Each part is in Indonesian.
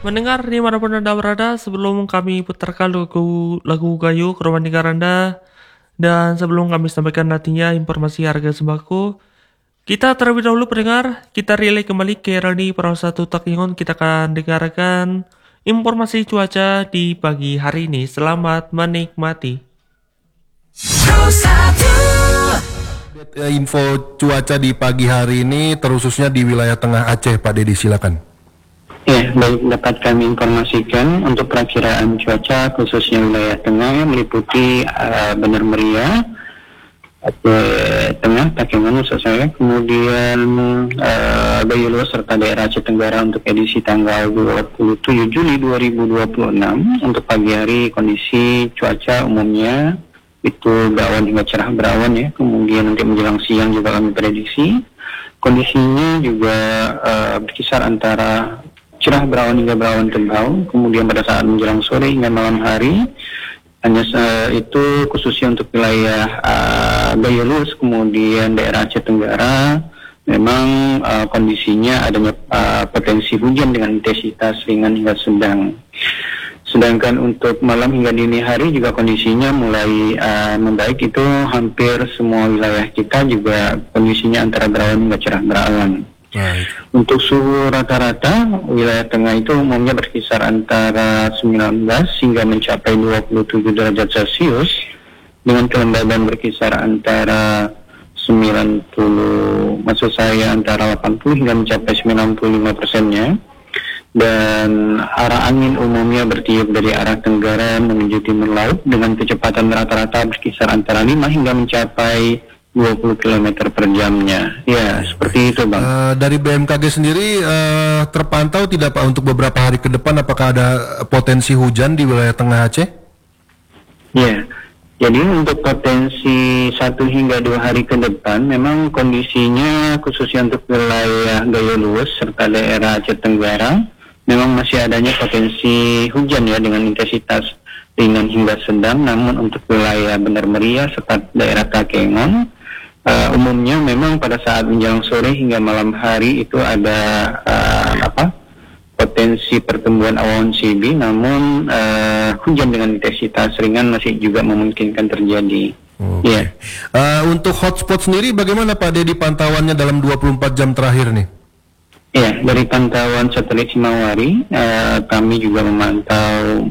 Mendengar dimanapun Anda berada, sebelum kami putarkan lagu Gayo ke rumah negara Anda, dan sebelum kami sampaikan nantinya informasi harga sembako, kita terlebih dahulu pendengar, kita relay kembali ke Rani Perahu 1 Takingon. Kita akan dengarkan informasi cuaca di pagi hari ini. Selamat menikmati. Info cuaca di pagi hari ini terkhususnya di wilayah tengah Aceh, Pak Dedi, silakan. Ya, baik, dapat kami informasikan untuk perakiraan cuaca khususnya wilayah tengah meliputi Benar Meriah, Aceh Tengah, Takengon maksud saya, kemudian Gayo Luas serta daerah Aceh Tenggara untuk edisi tanggal 27 Juli 2026. Untuk pagi hari kondisi cuaca umumnya itu berawan hingga cerah berawan ya, kemudian nanti menjelang siang juga kami prediksi kondisinya juga berkisar antara cerah berawan hingga berawan tebal, kemudian pada saat menjelang sore hingga malam hari hanya itu khususnya untuk wilayah Gayo Luas kemudian daerah Aceh Tenggara memang kondisinya adanya potensi hujan dengan intensitas ringan hingga sedang. Sedangkan untuk malam hingga dini hari juga kondisinya mulai membaik, itu hampir semua wilayah kita juga kondisinya antara berawan hingga cerah berawan. Baik. Untuk suhu rata-rata wilayah tengah itu umumnya berkisar antara 19 hingga mencapai 27 derajat Celcius dengan kelembaban berkisar antara 80 hingga mencapai 95%-nya. Dan arah angin umumnya bertiup dari arah tenggara menuju timur laut dengan kecepatan rata-rata berkisar antara 5 hingga mencapai 20 km per jamnya. Ya, seperti itu Bang. Dari BMKG sendiri terpantau tidak Pak untuk beberapa hari ke depan apakah ada potensi hujan di wilayah tengah Aceh? Ya, jadi untuk potensi 1 hingga 2 hari ke depan memang kondisinya khususnya untuk wilayah Gayo Luas serta daerah Aceh Tenggara memang masih adanya potensi hujan ya dengan intensitas ringan hingga sedang, namun untuk wilayah Benar Meriah serta daerah Takengon umumnya memang pada saat menjelang sore hingga malam hari itu ada potensi pertumbuhan awan CB, namun hujan dengan intensitas ringan masih juga memungkinkan terjadi. Okay. Untuk hotspot sendiri bagaimana Pak Dedi pantauannya dalam 24 jam terakhir nih? Ya, dari pantauan satelit Himawari kami juga memantau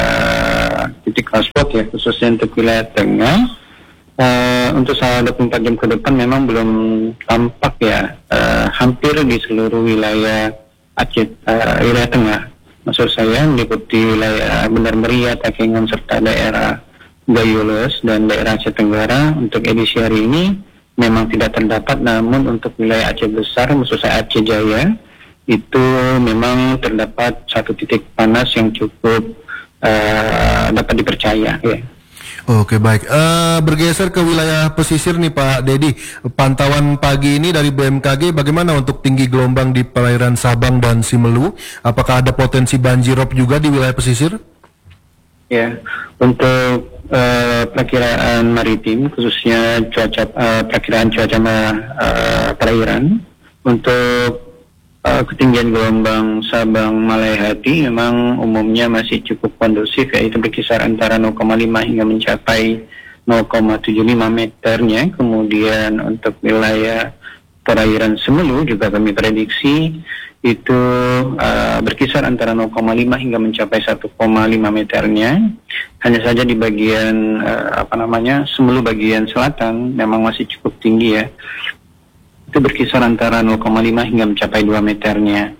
titik hotspot ya khususnya untuk wilayah tengah. Untuk selama 24 jam ke depan memang belum tampak ya hampir di seluruh wilayah Aceh, wilayah tengah. Maksud saya meliputi wilayah Benar Meriah, Takengon serta daerah Gayo Luas dan daerah Aceh Tenggara. Untuk edisi hari ini memang tidak terdapat, namun untuk wilayah Aceh Besar, maksud saya Aceh Jaya, itu memang terdapat satu titik panas yang cukup dapat dipercaya ya. Oke, baik. Bergeser ke wilayah pesisir nih Pak Dedi. Pantauan pagi ini dari BMKG bagaimana untuk tinggi gelombang di perairan Sabang dan Simelu? Apakah ada potensi banjirop juga di wilayah pesisir? Ya, untuk perakiraan maritim khususnya perakiraan cuaca perairan untuk ketinggian gelombang Sabang Malaya-Hati memang umumnya masih cukup kondusif, yaitu berkisar antara 0,5 hingga mencapai 0,75 meternya. Kemudian untuk wilayah perairan Semelu juga kami prediksi itu berkisar antara 0,5 hingga mencapai 1,5 meternya. Hanya saja di bagian Semelu bagian selatan memang masih cukup tinggi ya. Itu berkisar antara 0,5 hingga mencapai 2 meternya.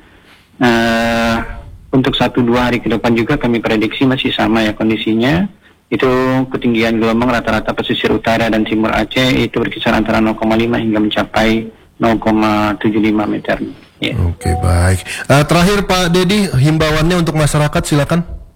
Untuk 1-2 hari ke depan juga kami prediksi masih sama ya kondisinya. Itu ketinggian gelombang rata-rata pesisir utara dan timur Aceh itu berkisar antara 0,5 hingga mencapai 0,75 meter. Ya. Oke, baik. Terakhir Pak Dedi, himbauannya untuk masyarakat silakan.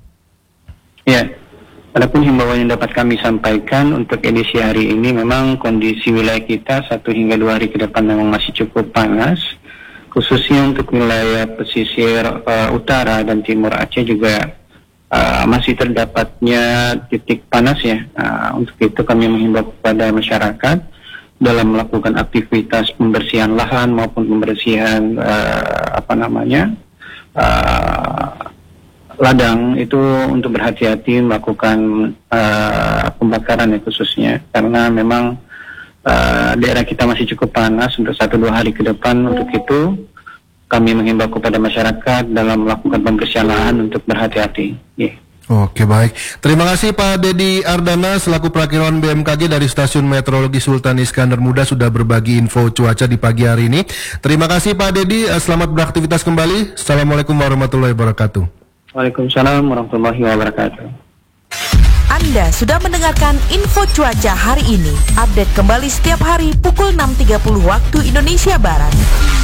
Ya. Adapun himbauan yang dapat kami sampaikan untuk edisi hari ini memang kondisi wilayah kita 1 hingga 2 hari ke depan memang masih cukup panas, khususnya untuk wilayah pesisir utara dan timur Aceh juga masih terdapatnya titik panas ya. Untuk itu kami menghimbau kepada masyarakat dalam melakukan aktivitas pembersihan lahan maupun pembersihan ladang itu untuk berhati-hati melakukan pembakaran ya khususnya, karena memang daerah kita masih cukup panas untuk 1-2 hari ke depan. Untuk itu kami menghimbau kepada masyarakat dalam melakukan pembersihan lahan untuk berhati-hati. Yeah. Oke, baik. Terima kasih Pak Dedi Ardana selaku Prakirawan BMKG dari Stasiun Meteorologi Sultan Iskandar Muda sudah berbagi info cuaca di pagi hari ini. Terima kasih Pak Dedi, selamat beraktivitas kembali. Assalamualaikum warahmatullahi wabarakatuh. Waalaikumsalam warahmatullahi wabarakatuh. Anda sudah mendengarkan info cuaca hari ini. Update kembali setiap hari pukul 6.30 waktu Indonesia Barat.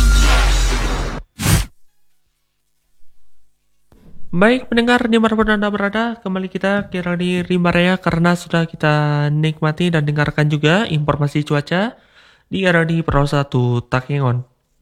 Baik pendengar dimanapun Anda berada, kembali kita kira di Rimba Raya karena sudah kita nikmati dan dengarkan juga informasi cuaca di RRI Pro 1 Takengon.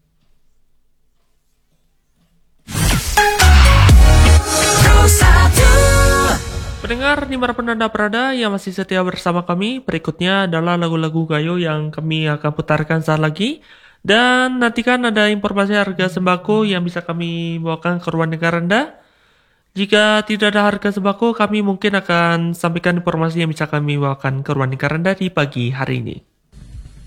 Pendengar dimanapun Anda berada yang masih setia bersama kami, berikutnya adalah lagu-lagu gayo yang kami akan putarkan saat lagi. Dan nantikan ada informasi harga sembako yang bisa kami bawakan ke ruang dengar Anda. Jika tidak ada harga sembako, kami mungkin akan sampaikan informasi yang bisa kami bawakan ke ruang dengar Anda di pagi hari ini.